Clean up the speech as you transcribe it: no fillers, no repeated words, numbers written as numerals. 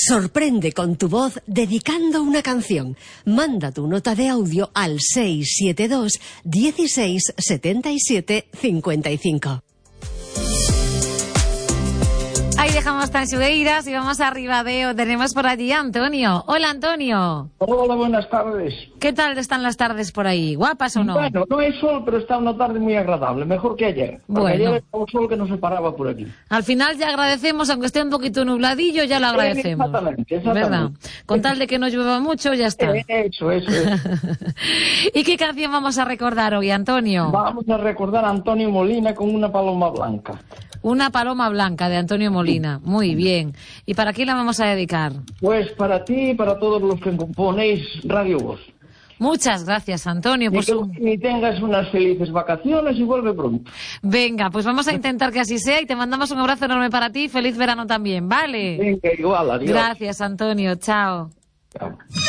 Sorprende con tu voz dedicando una canción. Manda tu nota de audio al 672 16 77 55. Ahí dejamos Tanxugueiras y vamos a Ribadeo. Tenemos por allí a Antonio. Hola, Antonio. Hola, buenas tardes. ¿Qué tal están las tardes por ahí? ¿Guapas o no? Bueno, no hay sol, pero está una tarde muy agradable, mejor que ayer. Porque ayer era un sol que no se paraba por aquí. Al final ya agradecemos, aunque esté un poquito nubladillo, ya lo agradecemos. Exactamente. ¿Verdad? Con tal de que no llueva mucho, ya está. Eso. ¿Y qué canción vamos a recordar hoy, Antonio? Vamos a recordar a Antonio Molina con Una paloma blanca. Una paloma blanca de Antonio Molina. Muy bien. ¿Y para quién la vamos a dedicar? Pues para ti y para todos los que componéis Radio Voz. Muchas gracias, Antonio. Y tengas unas felices vacaciones y vuelve pronto. Venga, pues vamos a intentar que así sea y te mandamos un abrazo enorme para ti. Feliz verano también, ¿vale? Venga, igual, adiós. Gracias, Antonio. Chao. Chao.